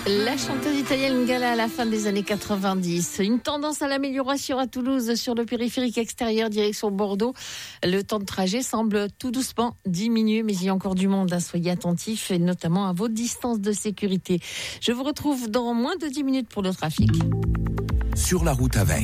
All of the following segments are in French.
La chanteuse italienne Gala à la fin des années 90. Une tendance à l'amélioration à Toulouse sur le périphérique extérieur direction Bordeaux. Le temps de trajet semble tout doucement diminuer, mais il y a encore du monde. Soyez attentifs, et notamment à vos distances de sécurité. Je vous retrouve dans moins de 10 minutes pour le trafic. Sur la route avec.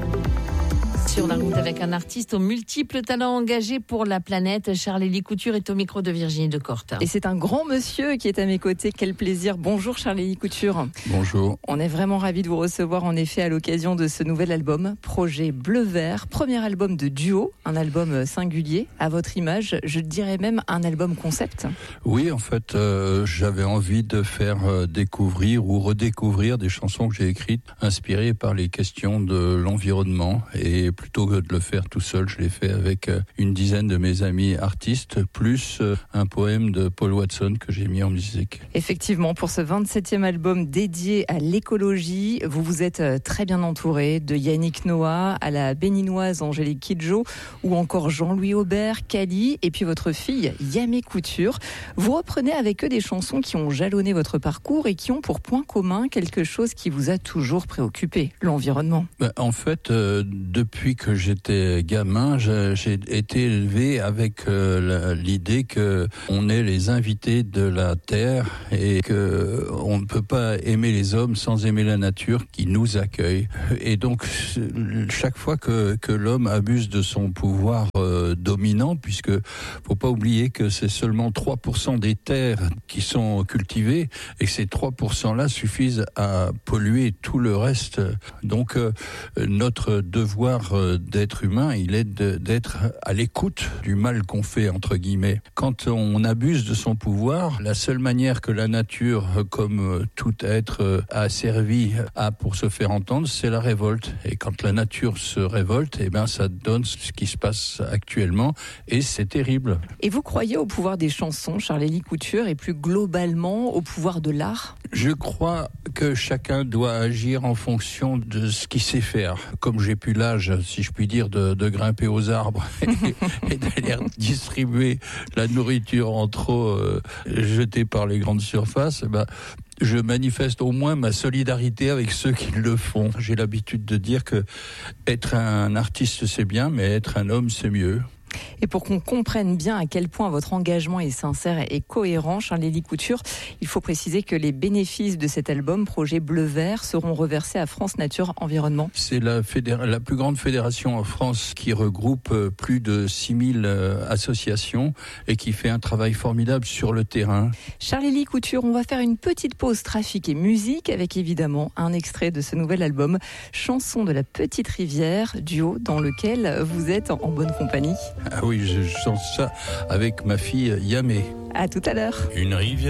Sur la route avec un artiste aux multiples talents engagés pour la planète. Charles-Élie Couture est au micro de Virginie Decorte. Et c'est un grand monsieur qui est à mes côtés. Quel plaisir. Bonjour Charles-Élie Couture. Bonjour. On est vraiment ravis de vous recevoir en effet à l'occasion de ce nouvel album, Projet Bleu Vert. Premier album de duo, un album singulier, à votre image, je dirais même un album concept. Oui, en fait, j'avais envie de faire découvrir ou redécouvrir des chansons que j'ai écrites, inspirées par les questions de l'environnement. Et plutôt que de le faire tout seul, je l'ai fait avec une dizaine de mes amis artistes, plus un poème de Paul Watson que j'ai mis en musique. Effectivement, pour ce 27e album dédié à l'écologie, vous vous êtes très bien entouré de Yannick Noah, à la béninoise Angélique Kidjo, ou encore Jean-Louis Aubert, Cali, et puis votre fille Yamé Couture. Vous reprenez avec eux des chansons qui ont jalonné votre parcours et qui ont pour point commun quelque chose qui vous a toujours préoccupé, l'environnement. En fait, depuis que j'étais gamin, j'ai été élevé avec l'idée que on est les invités de la terre et que on ne peut pas aimer les hommes sans aimer la nature qui nous accueille. Et donc chaque fois que l'homme abuse de son pouvoir dominant, puisque faut pas oublier que c'est seulement 3% des terres qui sont cultivées et que ces 3%-là suffisent à polluer tout le reste. Donc notre devoir d'être humain, il est d'être à l'écoute du mal qu'on fait, entre guillemets. Quand on abuse de son pouvoir, la seule manière que la nature, comme tout être asservi, a pour se faire entendre, c'est la révolte. Et quand la nature se révolte, eh ben, ça donne ce qui se passe actuellement, et c'est terrible. Et vous croyez au pouvoir des chansons, Charles-Élie Couture, et plus globalement au pouvoir de l'art ? Je crois que chacun doit agir en fonction de ce qu'il sait faire. Comme j'ai plus l'âge, si je puis dire, de grimper aux arbres et d'aller distribuer la nourriture en trop jetée par les grandes surfaces, je manifeste au moins ma solidarité avec ceux qui le font. J'ai l'habitude de dire que être un artiste c'est bien, mais être un homme c'est mieux. Et pour qu'on comprenne bien à quel point votre engagement est sincère et cohérent, Charles-Élie Couture, il faut préciser que les bénéfices de cet album, Projet Bleu Vert, seront reversés à France Nature Environnement. C'est la plus grande fédération en France qui regroupe plus de 6000 associations et qui fait un travail formidable sur le terrain. Charles-Élie Couture, on va faire une petite pause trafic et musique avec évidemment un extrait de ce nouvel album, Chanson de la Petite Rivière, duo dans lequel vous êtes en bonne compagnie. Ah oui, je chante ça avec ma fille Yamé. À tout à l'heure. Une rivière.